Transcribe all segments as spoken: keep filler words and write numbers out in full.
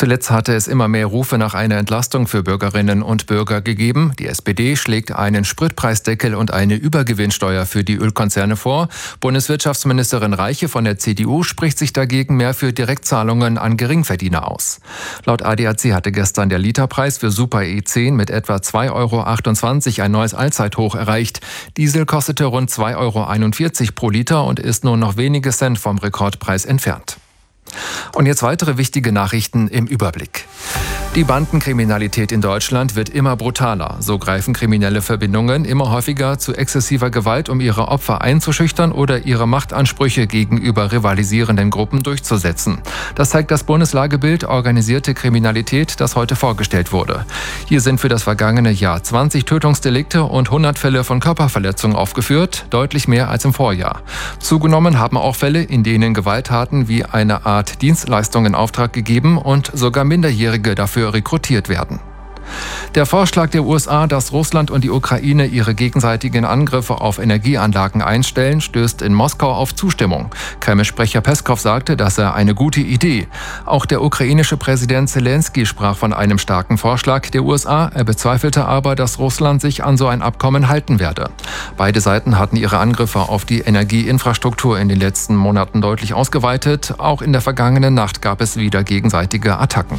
Zuletzt hatte es immer mehr Rufe nach einer Entlastung für Bürgerinnen und Bürger gegeben. Die S P D schlägt einen Spritpreisdeckel und eine Übergewinnsteuer für die Ölkonzerne vor. Bundeswirtschaftsministerin Reiche von der C D U spricht sich dagegen mehr für Direktzahlungen an Geringverdiener aus. Laut A D A C hatte gestern der Literpreis für Super E zehn mit etwa zwei Euro achtundzwanzig ein neues Allzeithoch erreicht. Diesel kostete rund zwei Euro einundvierzig pro Liter und ist nur noch wenige Cent vom Rekordpreis entfernt. Und jetzt weitere wichtige Nachrichten im Überblick. Die Bandenkriminalität in Deutschland wird immer brutaler. So greifen kriminelle Verbindungen immer häufiger zu exzessiver Gewalt, um ihre Opfer einzuschüchtern oder ihre Machtansprüche gegenüber rivalisierenden Gruppen durchzusetzen. Das zeigt das Bundeslagebild Organisierte Kriminalität, das heute vorgestellt wurde. Hier sind für das vergangene Jahr zwanzig Tötungsdelikte und hundert Fälle von Körperverletzungen aufgeführt, deutlich mehr als im Vorjahr. Zugenommen haben auch Fälle, in denen Gewalttaten wie eine Art Dienstleistung in Auftrag gegeben und sogar Minderjährige dafür rekrutiert werden. Der Vorschlag der U S A, dass Russland und die Ukraine ihre gegenseitigen Angriffe auf Energieanlagen einstellen, stößt in Moskau auf Zustimmung. Kreml-Sprecher Peskow sagte, das sei eine gute Idee. Auch der ukrainische Präsident Zelensky sprach von einem starken Vorschlag der U S A. Er bezweifelte aber, dass Russland sich an so ein Abkommen halten werde. Beide Seiten hatten ihre Angriffe auf die Energieinfrastruktur in den letzten Monaten deutlich ausgeweitet. Auch in der vergangenen Nacht gab es wieder gegenseitige Attacken.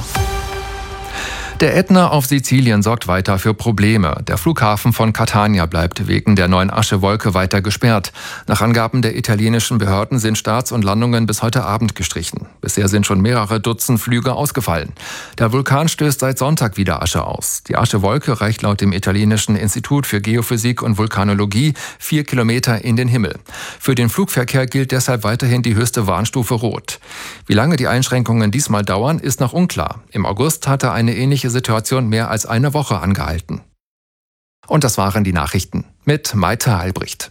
Der Ätna auf Sizilien sorgt weiter für Probleme. Der Flughafen von Catania bleibt wegen der neuen Aschewolke weiter gesperrt. Nach Angaben der italienischen Behörden sind Starts und Landungen bis heute Abend gestrichen. Bisher sind schon mehrere Dutzend Flüge ausgefallen. Der Vulkan stößt seit Sonntag wieder Asche aus. Die Aschewolke reicht laut dem italienischen Institut für Geophysik und Vulkanologie vier Kilometer in den Himmel. Für den Flugverkehr gilt deshalb weiterhin die höchste Warnstufe Rot. Wie lange die Einschränkungen diesmal dauern, ist noch unklar. Im August hatte eine ähnliche Situation mehr als eine Woche angehalten. Und das waren die Nachrichten mit Maite Albrecht.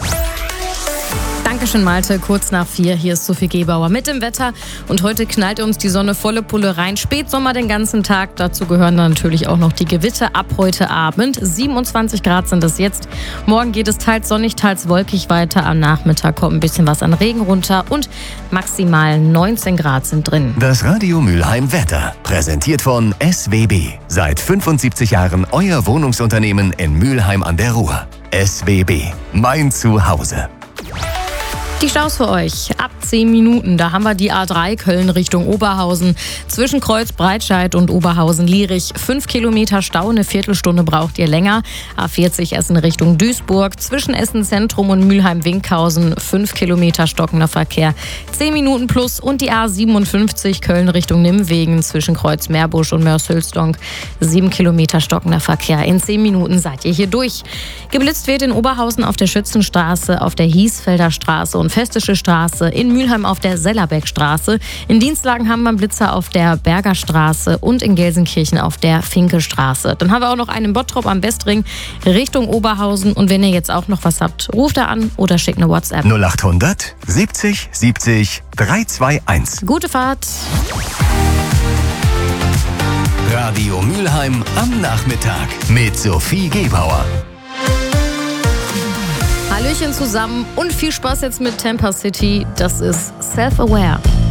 Dankeschön, Malte. Kurz nach vier, hier ist Sophie Gebauer mit dem Wetter. Und heute knallt uns die Sonne volle Pulle rein. Spätsommer den ganzen Tag. Dazu gehören dann natürlich auch noch die Gewitter ab heute Abend. siebenundzwanzig Grad sind es jetzt. Morgen geht es teils sonnig, teils wolkig weiter. Am Nachmittag kommt ein bisschen was an Regen runter. Und maximal neunzehn Grad sind drin. Das Radio Mülheim Wetter. Präsentiert von S W B. Seit fünfundsiebzig Jahren euer Wohnungsunternehmen in Mülheim an der Ruhr. S W B. Mein Zuhause. Die Staus für euch. Ab zehn Minuten, da haben wir die A drei Köln Richtung Oberhausen. Zwischen Kreuz Breitscheid und Oberhausen-Lierich. Fünf Kilometer Stau, eine Viertelstunde braucht ihr länger. A vierzig Essen Richtung Duisburg. Zwischen Essen Zentrum und Mülheim-Winkhausen. Fünf Kilometer stockender Verkehr. Zehn Minuten plus. Und die A siebenundfünfzig Köln Richtung Nimwegen. Zwischen Kreuz Meerbusch und Mörs-Hülsdonk. Sieben Kilometer stockender Verkehr. In zehn Minuten seid ihr hier durch. Geblitzt wird in Oberhausen auf der Schützenstraße, auf der Hiesfelder Straße und Festische Straße, in Mülheim auf der Sellerbeckstraße. In Dienstlagen haben wir Blitzer auf der Berger Straße und in Gelsenkirchen auf der Finkestraße. Dann haben wir auch noch einen in Bottrop am Westring Richtung Oberhausen. Und wenn ihr jetzt auch noch was habt, ruft da an oder schickt eine WhatsApp. null achthundert siebzig siebzig dreihunderteinundzwanzig. Gute Fahrt. Radio Mülheim am Nachmittag mit Sophie Gebauer. Hallöchen zusammen und viel Spaß jetzt mit Tampa City. Das ist Self-Aware.